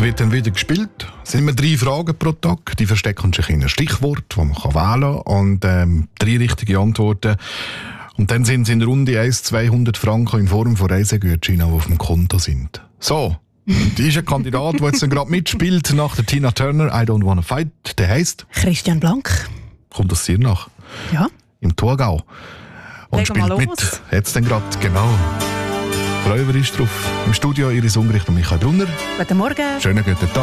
wird dann wieder gespielt. Es sind immer 3 Fragen pro Tag. Die verstecken sich in ein Stichwort, das man wählen kann. Und 3 richtige Antworten. Und dann sind es in Runde 200 Franken in Form von Reisegutscheinen, die auf dem Konto sind. So, die ist ein Kandidat, der jetzt gerade mitspielt nach der Tina Turner «I Don't Wanna Fight». Der heisst Christian Blank. Kommt aus Sirnach. Ja. Im Thurgau. Und Legen wir spielt los. mit. Jetzt dann gerade, genau. Räuber ist drauf. Im Studio Iris Ungericht und Michael Brunner. Guten Morgen. Schönen guten Tag.